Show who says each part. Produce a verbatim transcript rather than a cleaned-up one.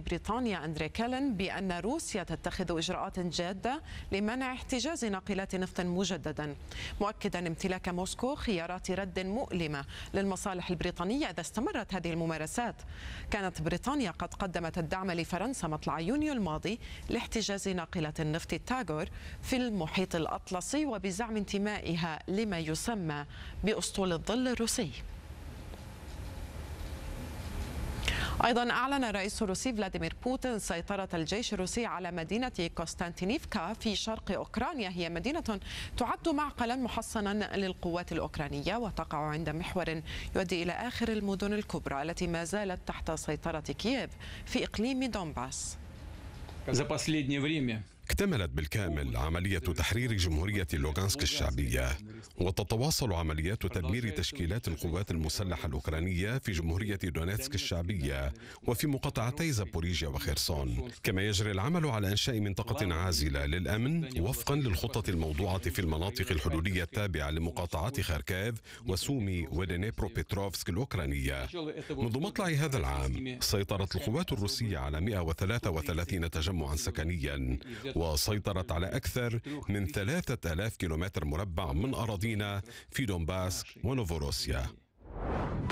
Speaker 1: بريطانيا أندري كيلن بأن روسيا تتخذ إجراءات جادة لمنع احتجاز ناقلات نفط مجددا، مؤكدا امتلاك موسكو خيارات رد مؤلمة للمصالح البريطانية إذا استمرت هذه الممارسات. كانت بريطانيا قد قدمت الدعم لفرنسا مطلع يونيو الماضي لاحتجاز ناقلة النفط التاغور في المحيط الأطلسي، وبزعم انتمائها لما يسمى بأسطول الظل الروسي. أيضا أعلن الرئيس الروسي فلاديمير بوتين سيطرة الجيش الروسي على مدينة كوستانتينيفكا في شرق أوكرانيا. هي مدينة تعد معقلا محصنا للقوات الأوكرانية وتقع عند محور يؤدي إلى آخر المدن الكبرى التي ما زالت تحت سيطرة كييف في إقليم دونباس.
Speaker 2: اكتملت بالكامل عملية تحرير جمهورية لوغانسك الشعبية، وتتواصل عمليات تدمير تشكيلات القوات المسلحة الأوكرانية في جمهورية دونيتسك الشعبية وفي مقاطعتي زابوريجيا وخيرسون. كما يجري العمل على إنشاء منطقة عازلة للأمن وفقا للخطة الموضوعة في المناطق الحدودية التابعة لمقاطعات خاركيف وسومي ودنيبروبيتروفسك الأوكرانية. منذ مطلع هذا العام سيطرت القوات الروسية على مئة وثلاثة وثلاثين تجمعا سكنيا، وسيطرت على أكثر من ثلاثة آلاف كيلومتر مربع من أراضينا في دونباس ونوفوروسيا.